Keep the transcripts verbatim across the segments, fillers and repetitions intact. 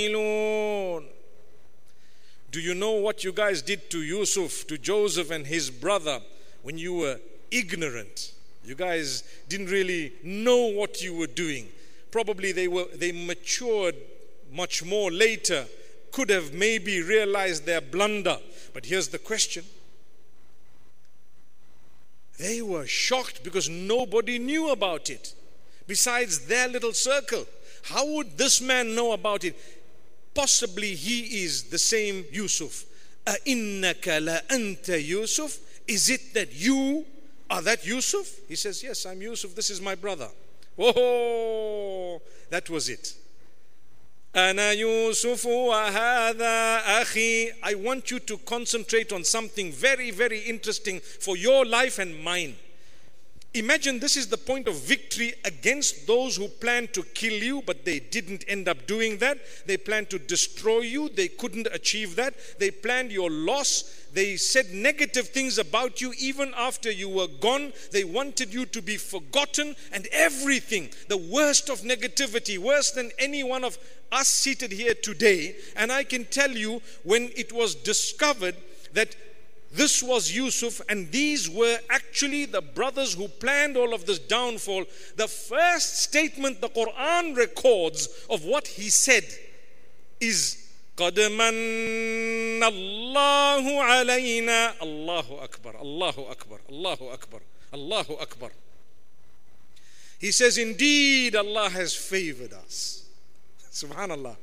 Do you know what you guys did to Yusuf, to Joseph and his brother when you were ignorant? You guys didn't really know what you were doing. Probably they were they matured much more later, could have maybe realized their blunder. But here's the question. They were shocked because nobody knew about it besides their little circle. How would this man know about it? Possibly he is the same Yusuf. أَإِنَّكَ لَأَنْتَ Yusuf? Is it that you are that Yusuf? He says, yes, I'm Yusuf. This is my brother. Whoa, that was it. أَنَا يُوسُفُ وَهَذَا أَخِي. I want you to concentrate on something very, very interesting for your life and mine. Imagine this is the point of victory against those who planned to kill you, but they didn't end up doing that. They planned to destroy you. They couldn't achieve that. They planned your loss. They said negative things about you even after you were gone. They wanted you to be forgotten and everything. The worst of negativity, worse than any one of us seated here today. And I can tell you, when it was discovered that this was Yusuf and these were actually the brothers who planned all of this downfall, the first statement the Quran records of what he said is قَدْ مَنَّ اللَّهُ عَلَيْنَا. Allahu Akbar, Allahu Akbar, Allahu Akbar, Allahu Akbar. He says, indeed Allah has favored us. Subhanallah.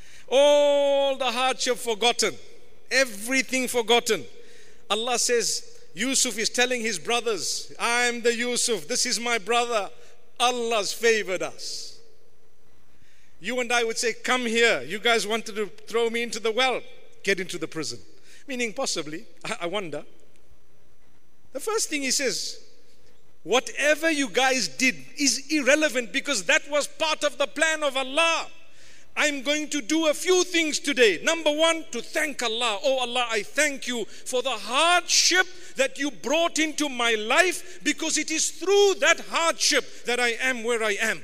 All the hardship forgotten, everything forgotten. Allah says, Yusuf is telling his brothers, I'm the Yusuf, this is my brother. Allah's favored us. You and I would say, come here. You guys wanted to throw me into the well. Get into the prison. Meaning possibly, I, I wonder. The first thing he says, whatever you guys did is irrelevant because that was part of the plan of Allah. I'm going to do a few things today. Number one, to thank Allah. Oh Allah, I thank you for the hardship that you brought into my life, because it is through that hardship that I am where I am.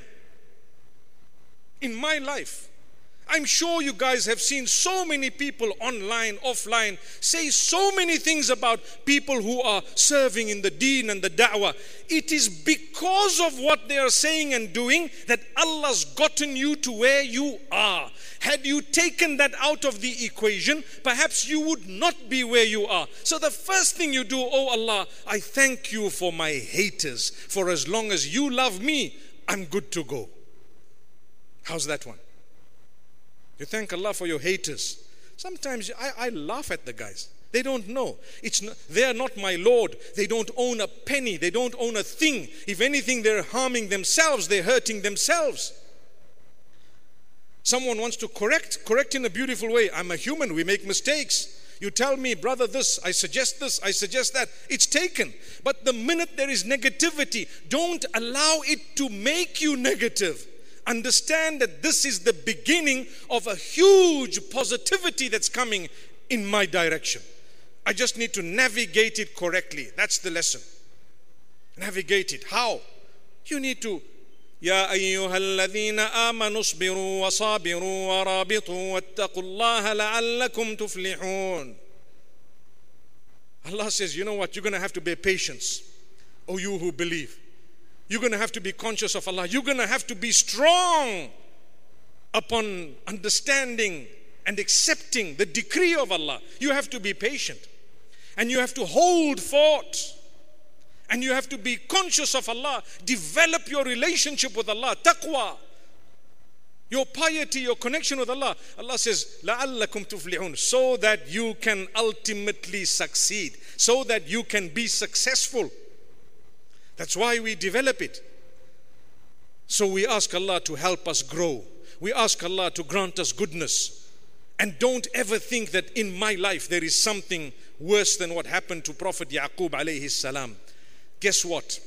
In my life. I'm sure you guys have seen so many people online, offline, say so many things about people who are serving in the deen and the da'wah. It is because of what they are saying and doing that Allah's gotten you to where you are. Had you taken that out of the equation, perhaps you would not be where you are. So the first thing you do, oh Allah, I thank you for my haters. For as long as you love me, I'm good to go. How's that one? You thank Allah for your haters. Sometimes I, I laugh at the guys. They don't know. It's not, they are not my Lord. They don't own a penny. They don't own a thing. If anything, they're harming themselves. They're hurting themselves. Someone wants to correct, correct in a beautiful way. I'm a human. We make mistakes. You tell me, brother, this, I suggest this, I suggest that. It's taken. But the minute there is negativity, don't allow it to make you negative. Understand that this is the beginning of a huge positivity that's coming in my direction. I just need to navigate it correctly. That's the lesson. Navigate it. How? You need to يا أيها الذين آمنوا اصبروا وصابروا ورابطوا واتقوا الله لعلكم تفلحون. Allah says, you know what? You're going to have to bear patience. Oh, you who believe. You're going to have to be conscious of Allah. You're going to have to be strong upon understanding and accepting the decree of Allah. You have to be patient. And you have to hold fort. And you have to be conscious of Allah. Develop your relationship with Allah. Taqwa. Your piety, your connection with Allah. Allah says, لَعَلَّكُمْ تُفْلِحُونَ. So that you can ultimately succeed. So that you can be successful. That's why we develop it. So we ask Allah to help us grow. We ask Allah to grant us goodness. And don't ever think that in my life there is something worse than what happened to Prophet Yaqub alayhi salam. Guess what?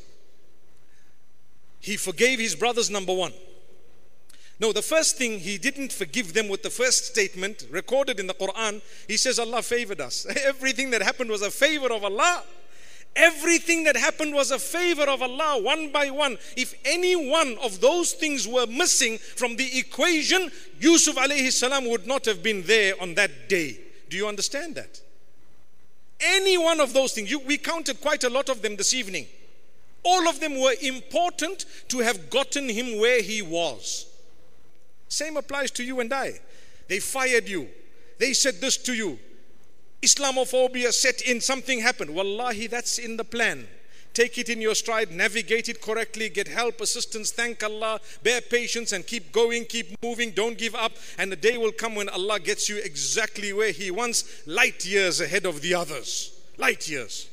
He forgave his brothers, number one. No, the first thing, he didn't forgive them with the first statement recorded in the Quran. He says Allah favored us. Everything that happened was a favor of Allah. Everything that happened was a favor of Allah, one by one. If any one of those things were missing from the equation, Yusuf alayhi salam would not have been there on that day. Do you understand that? Any one of those things, you, we counted quite a lot of them this evening. All of them were important to have gotten him where he was. Same applies to you and I. They fired you. They said this to you. Islamophobia set in, something happened. Wallahi, that's in the plan. Take it in your stride, navigate it correctly, get help, assistance, thank Allah, bear patience and keep going, keep moving, don't give up. And the day will come when Allah gets you exactly where He wants, light years ahead of the others. Light years.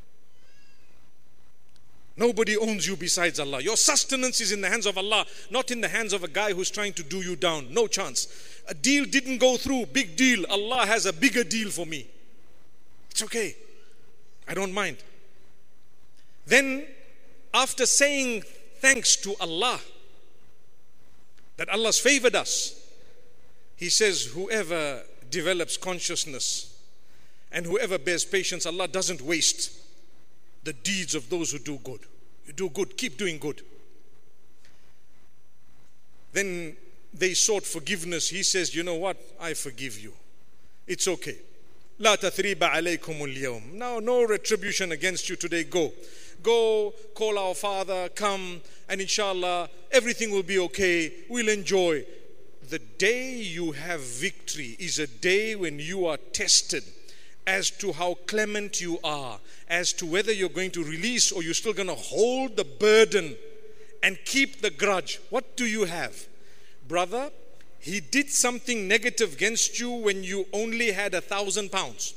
Nobody owns you besides Allah. Your sustenance is in the hands of Allah, not in the hands of a guy who's trying to do you down. No chance. A deal didn't go through, big deal. Allah has a bigger deal for me. It's okay. I don't mind. Then, after saying thanks to Allah, that Allah's favored us, He says, whoever develops consciousness and whoever bears patience, Allah doesn't waste the deeds of those who do good. You do good, keep doing good. Then they sought forgiveness. He says, you know what? I forgive you. It's okay. La tathriba alaykum al-yawm. Now, no retribution against you today. Go. Go, call our father, come, and inshallah, everything will be okay. We'll enjoy. The day you have victory is a day when you are tested as to how clement you are, as to whether you're going to release or you're still going to hold the burden and keep the grudge. What do you have? Brother, he did something negative against you when you only had a thousand pounds.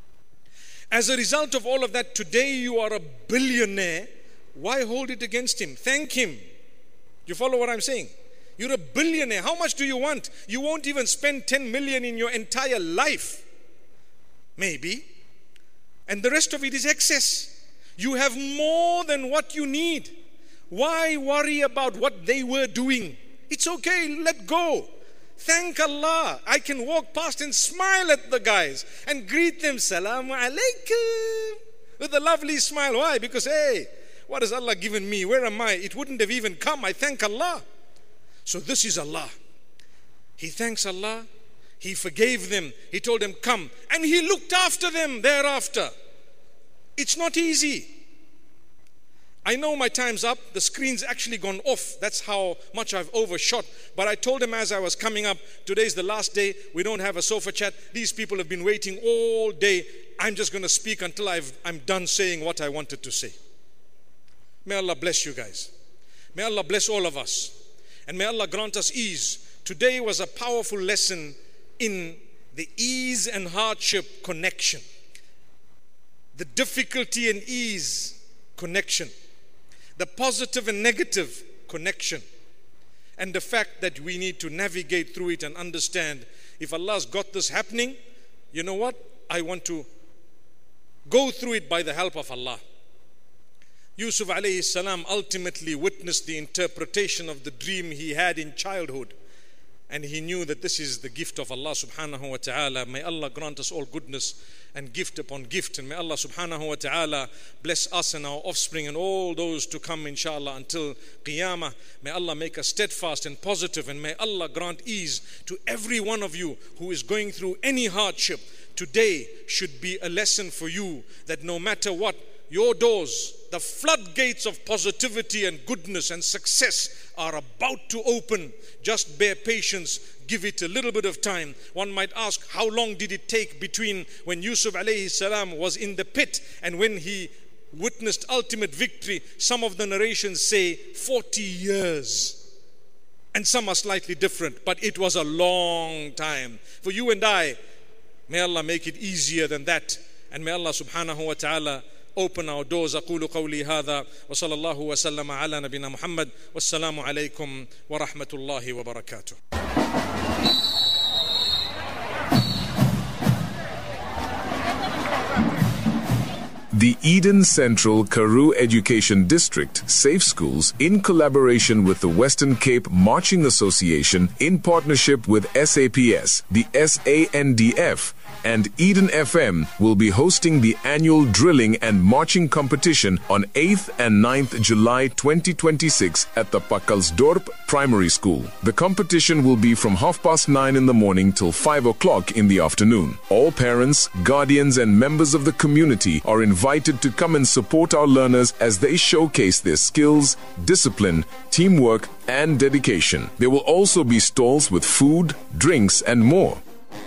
As a result of all of that, today you are a billionaire. Why hold it against him? Thank him. You follow what I'm saying? You're a billionaire. How much do you want? You won't even spend ten million in your entire life. Maybe. And the rest of it is excess. You have more than what you need. Why worry about what they were doing? It's okay, let go. Thank Allah. I can walk past and smile at the guys and greet them, Salamu Alaikum, with a lovely smile. Why? Because, hey, what has Allah given me? Where am I? It wouldn't have even come. I thank Allah. So this is Allah. He thanks Allah. He forgave them. He told them, come. And He looked after them thereafter. It's not easy. I know my time's up. The screen's actually gone off. That's how much I've overshot. But I told him as I was coming up, today's the last day. We don't have a sofa chat. These people have been waiting all day. I'm just going to speak until I've, I'm done saying what I wanted to say. May Allah bless you guys. May Allah bless all of us. And may Allah grant us ease. Today was a powerful lesson in the ease and hardship connection. The difficulty and ease connection. The positive and negative connection, and the fact that we need to navigate through it and understand, if Allah's got this happening, you know what? I want to go through it by the help of Allah. Yusuf alayhi salam ultimately witnessed the interpretation of the dream he had in childhood, and he knew that this is the gift of Allah subhanahu wa ta'ala. May Allah grant us all goodness and gift upon gift, and may Allah subhanahu wa ta'ala bless us and our offspring and all those to come inshallah until Qiyamah. May Allah make us steadfast and positive, and may Allah grant ease to every one of you who is going through any hardship. Today should be a lesson for you that no matter what, your doors, the floodgates of positivity and goodness and success are about to open. Just bear patience. Give it a little bit of time. One might ask, how long did it take between when Yusuf alayhi salam was in the pit and when he witnessed ultimate victory? Some of the narrations say forty years. And some are slightly different, but it was a long time. For you and I, may Allah make it easier than that. And may Allah subhanahu wa ta'ala open our doors. أقول قولي هذا وصلى الله وسلم على نبينا محمد والسلام عليكم ورحمة الله وبركاته. The Eden Central Karoo Education District Safe Schools, in collaboration with the Western Cape Marching Association, in partnership with S A P S, the S A N D F, and Eden F M will be hosting the annual drilling and marching competition on eighth and ninth July twenty twenty-six at the Pakkalsdorp Primary School. The competition will be from half past nine in the morning till five o'clock in the afternoon. All parents, guardians and members of the community are invited to come and support our learners as they showcase their skills, discipline, teamwork and dedication. There will also be stalls with food, drinks and more.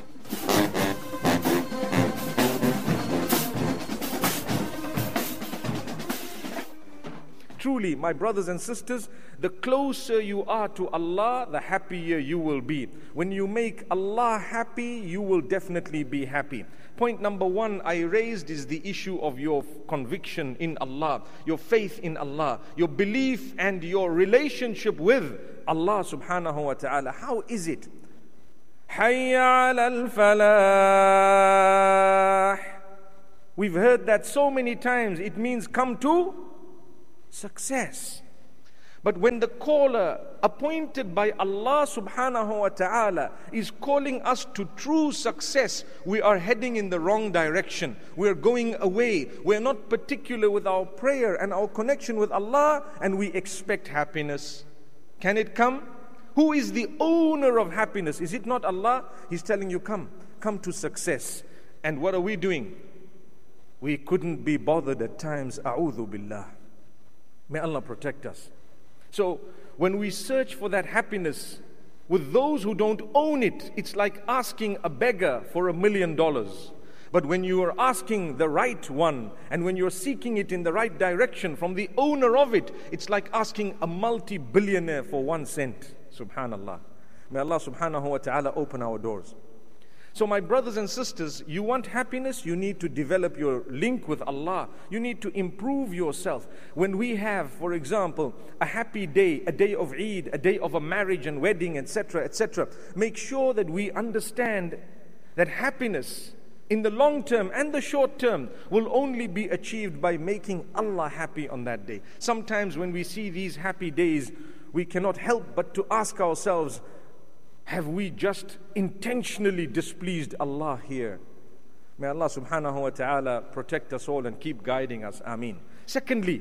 Truly, my brothers and sisters, the closer you are to Allah, the happier you will be. When you make Allah happy, you will definitely be happy. Point number one I raised is the issue of your conviction in Allah, your faith in Allah, your belief and your relationship with Allah subhanahu wa ta'ala. How is it? Hayya ala al-falah. We've heard that so many times. It means come to success. But when the caller appointed by Allah subhanahu wa ta'ala is calling us to true success, we are heading in the wrong direction. We are going away. We are not particular with our prayer and our connection with Allah, and we expect happiness. Can it come? Who is the owner of happiness? Is it not Allah? He's telling you, come, come to success. And what are we doing? We couldn't be bothered at times. A'udhu billah. May Allah protect us. So when we search for that happiness with those who don't own it, it's like asking a beggar for a million dollars. But when you are asking the right one, and when you're seeking it in the right direction from the owner of it, it's like asking a multi-billionaire for one cent. Subhanallah. May Allah subhanahu wa ta'ala open our doors. So my brothers and sisters, you want happiness, you need to develop your link with Allah. You need to improve yourself. When we have, for example, a happy day, a day of Eid, a day of a marriage and wedding, et cetera, et cetera, make sure that we understand that happiness in the long term and the short term will only be achieved by making Allah happy on that day. Sometimes when we see these happy days, we cannot help but to ask ourselves, have we just intentionally displeased Allah here? May Allah subhanahu wa ta'ala protect us all and keep guiding us. Ameen. Secondly,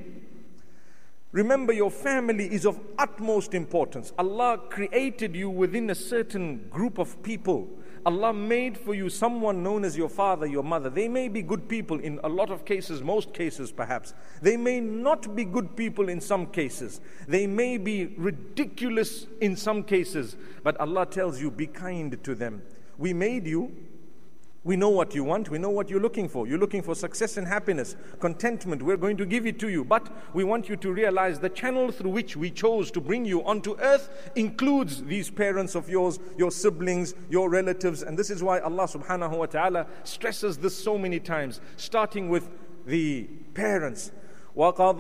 remember your family is of utmost importance. Allah created you within a certain group of people. Allah made for you someone known as your father, your mother. They may be good people in a lot of cases, most cases perhaps. They may not be good people in some cases. They may be ridiculous in some cases. But Allah tells you, be kind to them. We made you. We know what you want. We know what you're looking for. You're looking for success and happiness, contentment. We're going to give it to you. But we want you to realize the channel through which we chose to bring you onto earth includes these parents of yours, your siblings, your relatives. And this is why Allah subhanahu wa ta'ala stresses this so many times, starting with the parents.